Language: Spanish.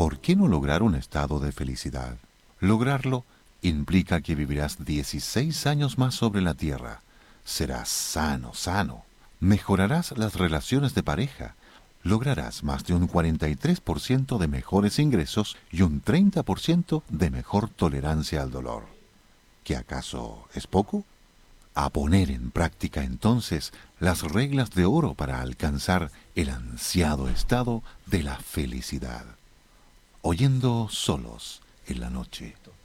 ¿Por qué no lograr un estado de felicidad? Lograrlo implica que vivirás 16 años más sobre la tierra. Serás sano. Mejorarás las relaciones de pareja. Lograrás más de un 43% de mejores ingresos y un 30% de mejor tolerancia al dolor. ¿Qué acaso es poco? A poner en práctica entonces las reglas de oro para alcanzar el ansiado estado de la felicidad. Oyendo solos en la noche.